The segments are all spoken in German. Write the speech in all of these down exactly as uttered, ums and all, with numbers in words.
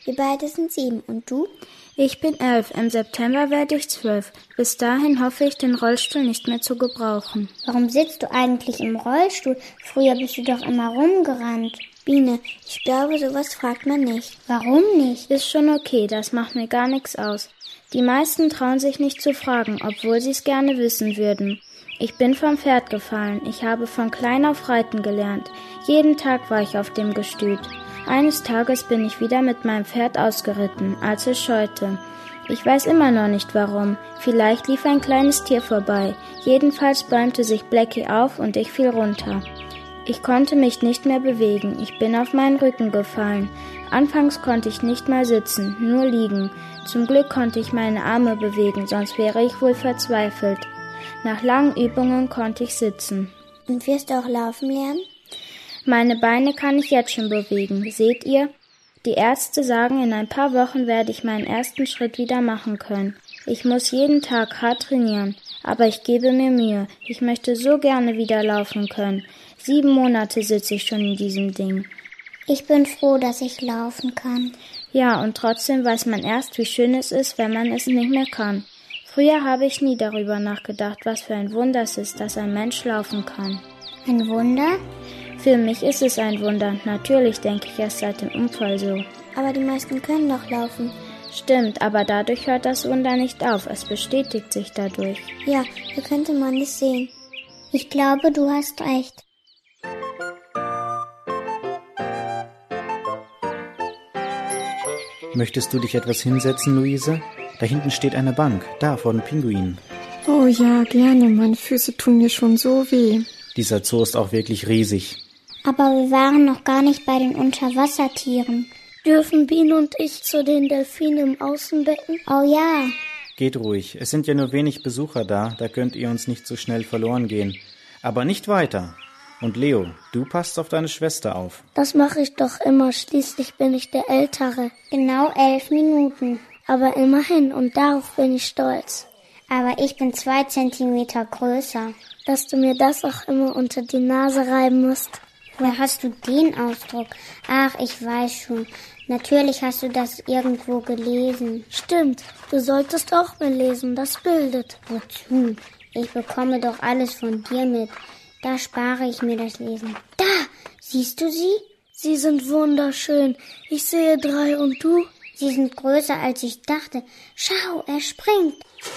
Wir beide sind sieben. Und du? Ich bin elf. Im September werde ich zwölf. Bis dahin hoffe ich, den Rollstuhl nicht mehr zu gebrauchen. Warum sitzt du eigentlich im Rollstuhl? Früher bist du doch immer rumgerannt. Biene, ich glaube, sowas fragt man nicht. Warum nicht? Ist schon okay, das macht mir gar nichts aus. Die meisten trauen sich nicht zu fragen, obwohl sie es gerne wissen würden. Ich bin vom Pferd gefallen. Ich habe von klein auf reiten gelernt. Jeden Tag war ich auf dem Gestüt. Eines Tages bin ich wieder mit meinem Pferd ausgeritten, als es scheute. Ich weiß immer noch nicht warum. Vielleicht lief ein kleines Tier vorbei. Jedenfalls bäumte sich Blackie auf und ich fiel runter. Ich konnte mich nicht mehr bewegen. Ich bin auf meinen Rücken gefallen. Anfangs konnte ich nicht mal sitzen, nur liegen. Zum Glück konnte ich meine Arme bewegen, sonst wäre ich wohl verzweifelt. Nach langen Übungen konnte ich sitzen. Und wirst du auch laufen lernen? Meine Beine kann ich jetzt schon bewegen. Seht ihr? Die Ärzte sagen, in ein paar Wochen werde ich meinen ersten Schritt wieder machen können. Ich muss jeden Tag hart trainieren, aber ich gebe mir Mühe. Ich möchte so gerne wieder laufen können. Sieben Monate sitze ich schon in diesem Ding. Ich bin froh, dass ich laufen kann. Ja, und trotzdem weiß man erst, wie schön es ist, wenn man es nicht mehr kann. Früher habe ich nie darüber nachgedacht, was für ein Wunder es ist, dass ein Mensch laufen kann. Ein Wunder? Für mich ist es ein Wunder. Natürlich denke ich erst seit dem Unfall so. Aber die meisten können doch laufen. Stimmt, aber dadurch hört das Wunder nicht auf. Es bestätigt sich dadurch. Ja, so könnte man es sehen. Ich glaube, du hast recht. Möchtest du dich etwas hinsetzen, Luise? Da hinten steht eine Bank, da vor den Pinguinen. Oh ja, gerne. Meine Füße tun mir schon so weh. Dieser Zoo ist auch wirklich riesig. Aber wir waren noch gar nicht bei den Unterwassertieren. Dürfen Biene und ich zu den Delfinen im Außenbecken? Oh ja. Geht ruhig, es sind ja nur wenig Besucher da, da könnt ihr uns nicht so schnell verloren gehen. Aber nicht weiter. Und Leo, du passt auf deine Schwester auf. Das mache ich doch immer, schließlich bin ich der Ältere. Genau elf Minuten. Aber immerhin, und darauf bin ich stolz. Aber ich bin zwei Zentimeter größer. Dass du mir das auch immer unter die Nase reiben musst. Woher hast du den Ausdruck? Ach, ich weiß schon. Natürlich hast du das irgendwo gelesen. Stimmt, du solltest auch mal lesen, das bildet. Wozu? Ich bekomme doch alles von dir mit. Da spare ich mir das Lesen. Da, siehst du sie? Sie sind wunderschön. Ich sehe drei und du? Sie sind größer, als ich dachte. Schau, er springt.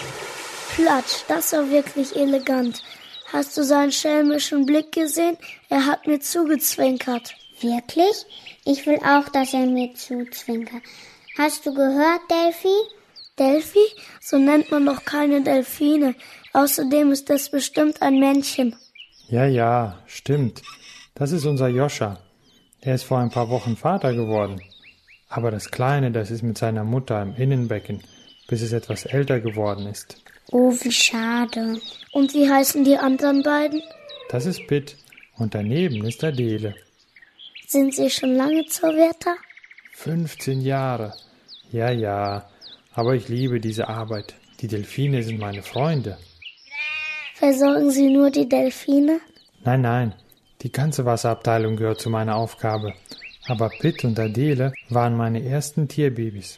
Platsch, das war wirklich elegant. Hast du seinen schelmischen Blick gesehen? Er hat mir zugezwinkert. Wirklich? Ich will auch, dass er mir zuzwinkert. Hast du gehört, Delphi? Delphi? So nennt man doch keine Delfine. Außerdem ist das bestimmt ein Männchen. Ja, ja, stimmt. Das ist unser Joscha. Er ist vor ein paar Wochen Vater geworden. Aber das Kleine, das ist mit seiner Mutter im Innenbecken, bis es etwas älter geworden ist. Oh, wie schade. Und wie heißen die anderen beiden? Das ist Pitt und daneben ist Adele. Sind sie schon lange Zoowärter? fünfzehn Jahre. Ja, ja, aber ich liebe diese Arbeit. Die Delfine sind meine Freunde. Versorgen Sie nur die Delfine? Nein, nein, die ganze Wasserabteilung gehört zu meiner Aufgabe. Aber Pitt und Adele waren meine ersten Tierbabys.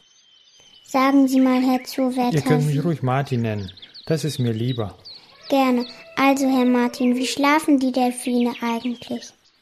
Sagen Sie mal, Herr Zoowärter. Ihr könnt mich ruhig Martin nennen, das ist mir lieber. Gerne. Also, Herr Martin, wie schlafen die Delfine eigentlich?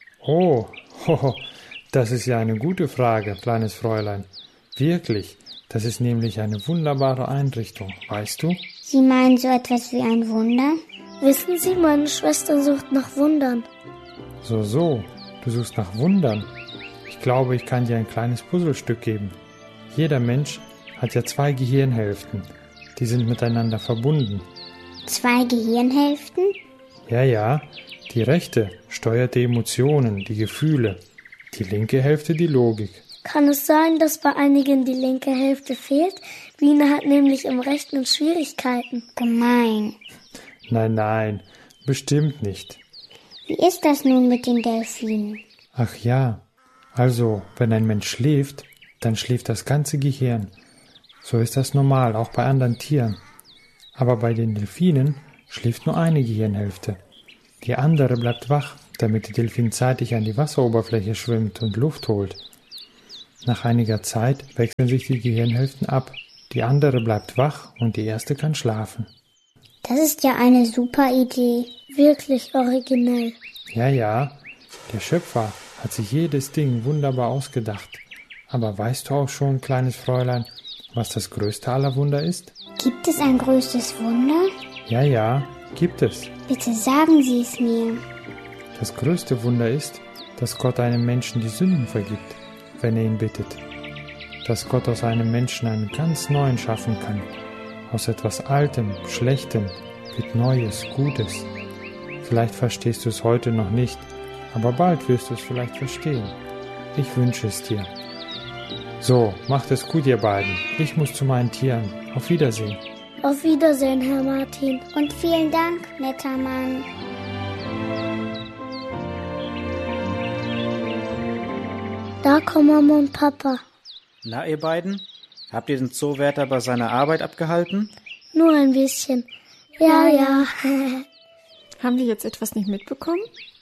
Oh, hoho, das ist ja eine gute Frage, kleines Fräulein. Wirklich, das ist nämlich eine wunderbare Einrichtung, weißt du? Sie meinen so etwas wie ein Wunder? Wissen Sie, meine Schwester sucht nach Wundern. So, so, du suchst nach Wundern. Ich glaube, ich kann dir ein kleines Puzzlestück geben. Jeder Mensch hat ja zwei Gehirnhälften. Die sind miteinander verbunden. Zwei Gehirnhälften? Ja, ja. Die rechte steuert die Emotionen, die Gefühle. Die linke Hälfte die Logik. Kann es sein, dass bei einigen die linke Hälfte fehlt? Biene hat nämlich im Rechnen Schwierigkeiten. Gemein. Nein, nein, bestimmt nicht. Wie ist das nun mit den Delfinen? Ach ja, also, wenn ein Mensch schläft, dann schläft das ganze Gehirn. So ist das normal, auch bei anderen Tieren. Aber bei den Delfinen schläft nur eine Gehirnhälfte. Die andere bleibt wach, damit der Delfin zeitig an die Wasseroberfläche schwimmt und Luft holt. Nach einiger Zeit wechseln sich die Gehirnhälften ab. Die andere bleibt wach und die erste kann schlafen. Das ist ja eine super Idee. Wirklich originell. Ja, ja, der Schöpfer hat sich jedes Ding wunderbar ausgedacht. Aber weißt du auch schon, kleines Fräulein, was das größte aller Wunder ist? Gibt es ein größtes Wunder? Ja, ja, gibt es. Bitte sagen Sie es mir. Das größte Wunder ist, dass Gott einem Menschen die Sünden vergibt, wenn er ihn bittet. Dass Gott aus einem Menschen einen ganz neuen schaffen kann. Aus etwas Altem, Schlechtem wird Neues, Gutes. Vielleicht verstehst du es heute noch nicht, aber bald wirst du es vielleicht verstehen. Ich wünsche es dir. So, macht es gut, ihr beiden. Ich muss zu meinen Tieren. Auf Wiedersehen. Auf Wiedersehen, Herr Martin. Und vielen Dank, netter Mann. Da kommen Mama und Papa. Na, ihr beiden? Habt ihr den Zoowärter bei seiner Arbeit abgehalten? Nur ein bisschen. Ja, ja. Haben wir jetzt etwas nicht mitbekommen?